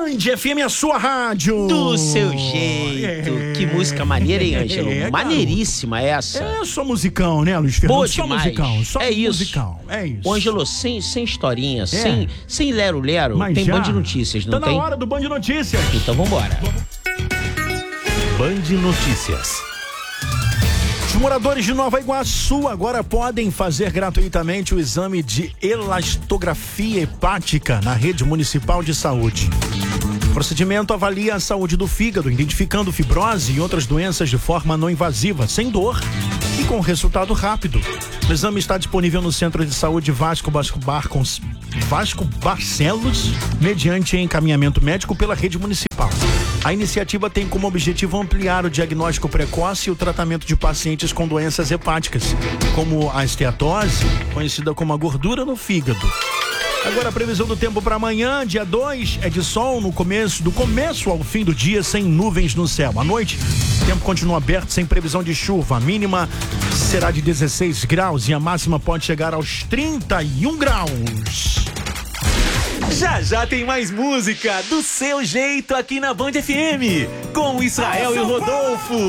Band FM, a sua rádio. Do seu jeito. Que música maneira, hein, Ângelo? Maneiríssima essa. É só musicão, né, Luiz Fernando? Boa só demais. musicão. Só É isso. musicão. É isso. Ô, Ângelo, sem historinha, sem lero-lero, Mas tem já Band Notícias, não tá tem? na hora do Band Notícias. Então vambora. Band Notícias. Os moradores de Nova Iguaçu agora podem fazer gratuitamente o exame de elastografia hepática na rede municipal de saúde. O procedimento avalia a saúde do fígado, identificando fibrose e outras doenças de forma não invasiva, sem dor e com resultado rápido. O exame está disponível no Centro de Saúde Vasco Barcelos, mediante encaminhamento médico pela rede municipal. A iniciativa tem como objetivo ampliar o diagnóstico precoce e o tratamento de pacientes com doenças hepáticas, como a esteatose, conhecida como a gordura no fígado. Agora a previsão do tempo para amanhã, dia 2, é de sol do começo ao fim do dia, sem nuvens no céu. À noite, o tempo continua aberto, sem previsão de chuva. A mínima será de 16 graus e a máxima pode chegar aos 31 graus. Já tem mais música do seu jeito aqui na Band FM, com Israel e Rodolfo.